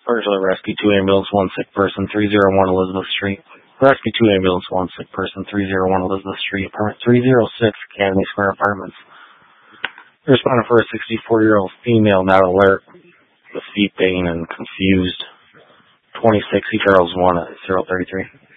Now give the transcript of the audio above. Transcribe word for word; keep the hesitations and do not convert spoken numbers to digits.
Burglar Rescue two Ambulance, one sick person, three oh one Elizabeth Street. Rescue two Ambulance, one sick person, three oh one Elizabeth Street, apartment three oh six, Academy Square Apartments. Responding for a sixty-four-year-old female not alert with feet pain and confused. twenty-six Charles one at zero thirty-three.